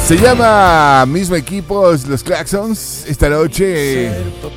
Se llama Mismo Equipo, Los Claxons, esta noche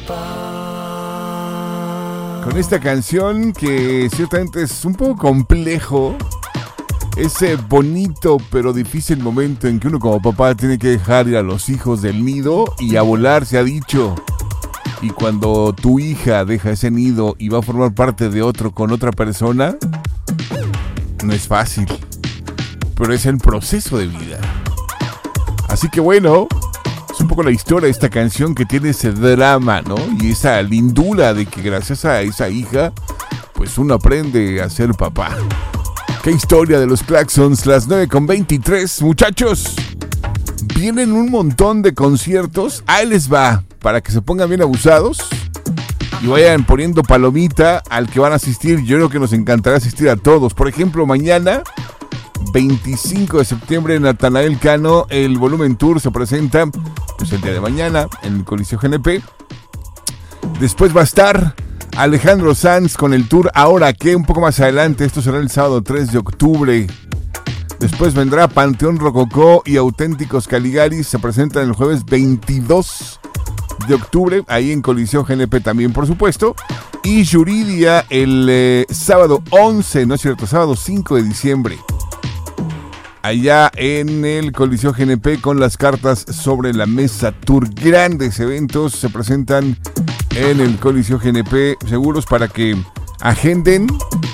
con esta canción que ciertamente es un poco complejo. Ese bonito pero difícil momento en que uno como papá tiene que dejar ir a los hijos del nido y a volar, se ha dicho. Y cuando tu hija deja ese nido y va a formar parte de otro con otra persona, no es fácil, pero es el proceso de vida. Así que bueno, es un poco la historia de esta canción que tiene ese drama, ¿no? Y esa lindura de que gracias a esa hija, pues uno aprende a ser papá. ¡Qué historia de los Claxons! Las 9:23, muchachos. Vienen un montón de conciertos. Ahí les va, para que se pongan bien abusados y vayan poniendo palomita al que van a asistir. Yo creo que nos encantará asistir a todos. Por ejemplo, mañana, 25 de septiembre, en Natanael Cano, el Volumen Tour se presenta, pues el día de mañana, en el Coliseo GNP. Después va a estar Alejandro Sanz con el tour Ahora Qué, un poco más adelante. Esto será el sábado 3 de octubre. Después vendrá Panteón Rococó y Auténticos Caligaris. Se presentan el jueves 22 de octubre, ahí en Coliseo GNP también, por supuesto. Y Yuridia el sábado 11, no es cierto, sábado 5 de diciembre. Allá en el Coliseo GNP con las cartas sobre la mesa. Tour, grandes eventos se presentan en el Coliseo GNP, seguros para que agenden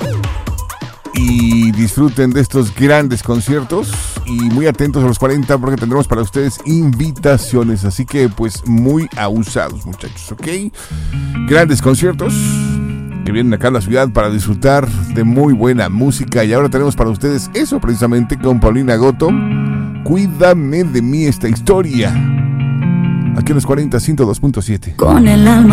y disfruten de estos grandes conciertos. Y muy atentos a los 40 porque tendremos para ustedes invitaciones. Así que pues muy abusados, muchachos, ¿ok? Grandes conciertos que vienen acá a la ciudad para disfrutar de muy buena música. Y ahora tenemos para ustedes eso precisamente con Paulina Goto. Cuídame de mí, esta historia. Aquí en los 40, 102.7. Con el alma